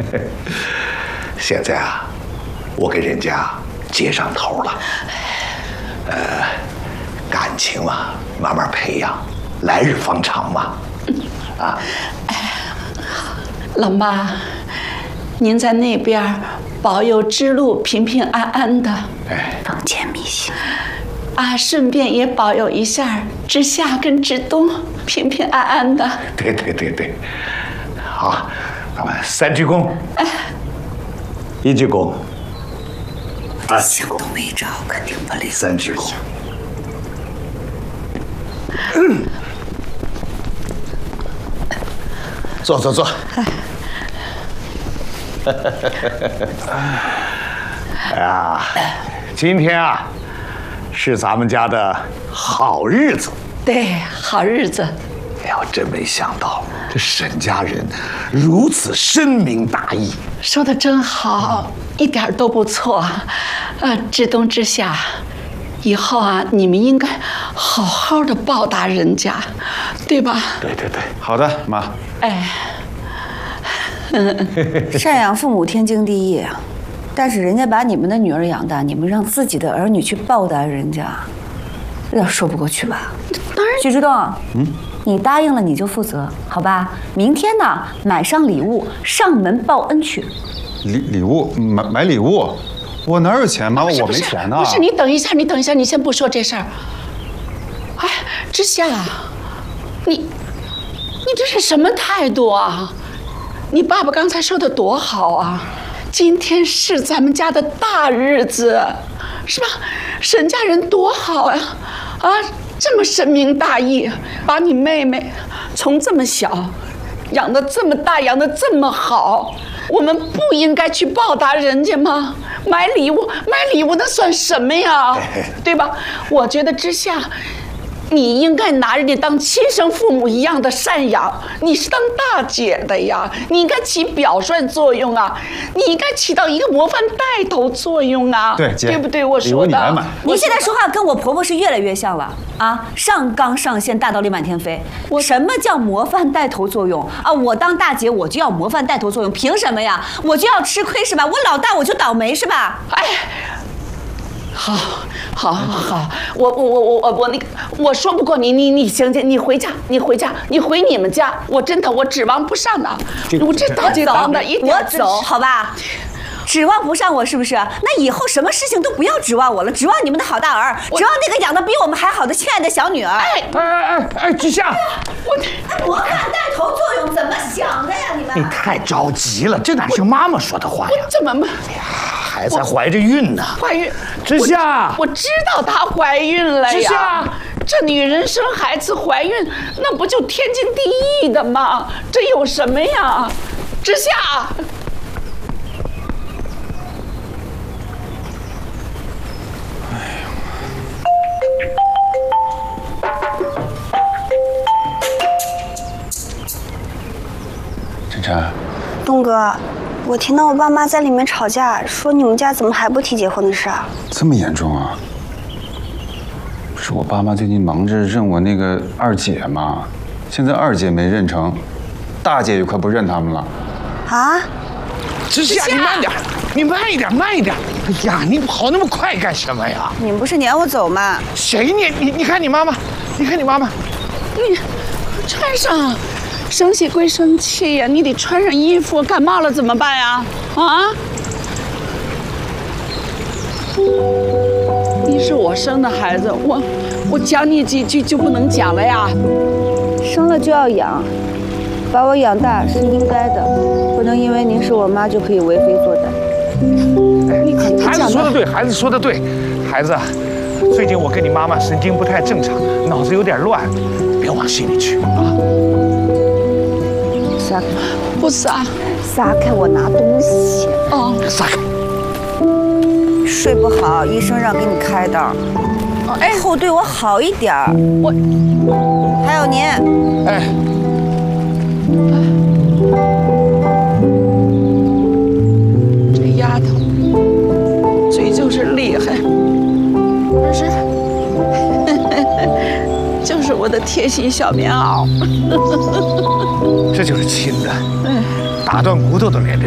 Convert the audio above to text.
现在啊，我给人家接上头了，感情嘛，慢慢培养，来日方长嘛。啊， 老妈，您在那边保佑知路平平安安的， 封建迷信。 啊，顺便也保佑一下知夏跟知冬平平安安的。 对，好，咱们3鞠躬，1鞠躬，2鞠躬， 都没着，肯定不灵。 3鞠躬。坐。哎呀，今天啊，是咱们家的好日子。 对，好日子。 哎呀，我真没想到这沈家人如此深明大义。 说的真好，一点都不错。知冬知夏，以后啊，你们应该好好的报答人家，对吧？ 对， 好的，妈。 哎， 赡养父母天经地义啊，但是人家把你们的女儿养大，你们让自己的儿女去报答人家，有点说不过去吧？ 当然。 许志东，你答应了你就负责，好吧？明天呢，买上礼物上门报恩去。 礼物买礼物，我哪有钱？妈，我没钱呢。 不是，你等一下，你先不说这事儿。哎，知夏，你这是什么态度啊？你爸爸刚才说的多好啊！今天是咱们家的大日子，是吧？沈家人多好呀！啊，这么深明大义，把你妹妹从这么小养得这么大，养得这么好，我们不应该去报答人家吗？买礼物那算什么呀？对吧？我觉得知夏，你应该拿人家当亲生父母一样的赡养，你是当大姐的呀，你应该起表率作用啊，你应该起到一个模范带头作用啊， 对，姐， 对不对？我说的。 你来买。 你现在说话跟我婆婆是越来越像了啊！上纲上线，大道理满天飞。什么叫模范带头作用啊？我当大姐我就要模范带头作用，凭什么呀？我就要吃亏是吧？我老大我就倒霉是吧？ 哎。好，我那个，我说不过你行，你回家，你回你们家，我真的我指望不上的，我这大姐当的一点我走好吧？指望不上我是不是？那以后什么事情都不要指望我了，指望你们的好大儿，指望那个养得比我们还好的亲爱的小女儿。 哎，知夏， 模范带头作用怎么想的呀？你们你太着急了，这哪是妈妈说的话呀？ 怎么？ 哎呀，还在怀着孕呢。 怀孕？ 知夏， 我知道她怀孕了呀。 知夏， 这女人生孩子怀孕，那不就天经地义的吗？这有什么呀？知夏。 晨晨， 东哥，我听到我爸妈在里面吵架，说你们家怎么还不提结婚的事啊？ 这么严重啊？是我爸妈最近忙着认我那个二姐嘛，现在二姐没认成，大姐也快不认他们了。 啊？ 知夏，你慢点，你慢一点。哎呀，你跑那么快干什么呀？ 你们不是撵我走吗？ 谁撵你？你看你妈妈，你穿上，生气归生气呀，你得穿上衣服。感冒了怎么办呀？啊？你是我生的孩子，我讲你几句就不能讲了呀？ 生了就要养，把我养大是应该的，不能因为您是我妈就可以为非作歹。 你孩子说的对，孩子说的对，孩子，最近我跟你妈妈神经不太正常，脑子有点乱，别往心里去啊。 撒开， 不撒， 撒开，我拿东西。 哦， 撒开。 睡不好，医生让给你开刀。 哎，后对我好一点。还有您， 哎， 这丫头嘴就是厉害，可是就是我的贴心小棉袄。 这就是亲的，打断骨头都连着